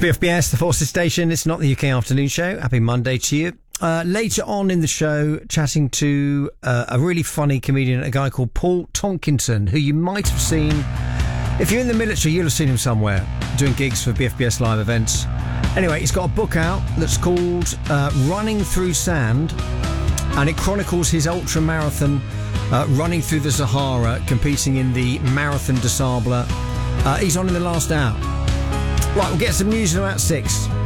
BFBS, the Forces Station. It's not the UK Afternoon Show. Happy Monday to you. Later on in the show, chatting to a really funny comedian, a guy called Paul Tonkinson, who you might have seen. If you're in the military, you'll have seen him somewhere doing gigs for BFBS live events. Anyway, he's got a book out that's called Running Through Sand, and it chronicles his ultra marathon running through the Sahara, competing in the Marathon des Sables. He's on in the last hour. Right, we'll get some news in about 6.